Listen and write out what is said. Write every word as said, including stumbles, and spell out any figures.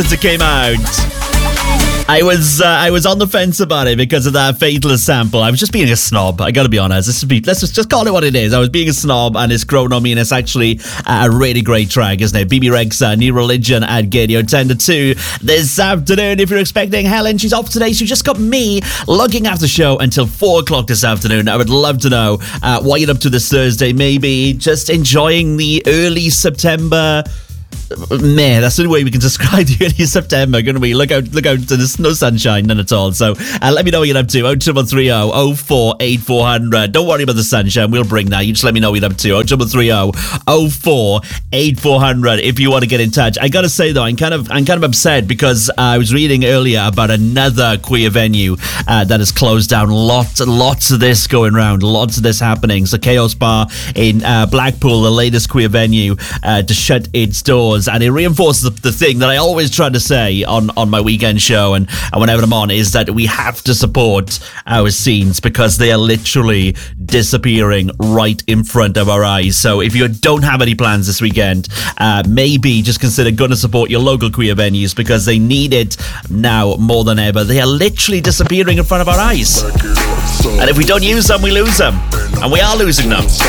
It came out. I was uh, I was on the fence about it because of that Faithless sample. I was just being a snob. I gotta be honest. Let's just, be, let's just, just call it what it is. I was being a snob, and it's grown on me, and it's actually a really great track, isn't it? B B Rexa, New Religion at Gadio ten to two this afternoon. If you're expecting Helen, she's off today. She just got me logging after the show until four o'clock this afternoon. I would love to know uh, what you're up to this Thursday. Maybe just enjoying the early September. Man, that's the only way we can describe the early September. Going to be look out, look out. There's no sunshine, none at all. So uh, let me know what you're up to. oh two three oh, oh four eight four hundred. Don't worry about the sunshine. We'll bring that. You just let me know what you're up to. oh two three oh, oh four eight four hundred. If you want to get in touch. I gotta say though, I'm kind of I'm kind of upset because uh, I was reading earlier about another queer venue uh, that has closed down. Lots and lots of this going around. Lots of this happening. So Chaos Bar in uh, Blackpool, the latest queer venue uh, to shut its doors. And it reinforces the, the thing that I always try to say on, on my weekend show and, and whenever I'm on, is that we have to support our scenes because they are literally disappearing right in front of our eyes. So if you don't have any plans this weekend, uh, maybe just consider going to support your local queer venues because they need it now more than ever. They are literally disappearing in front of our eyes. And if we don't use them, we lose them. And we are losing them.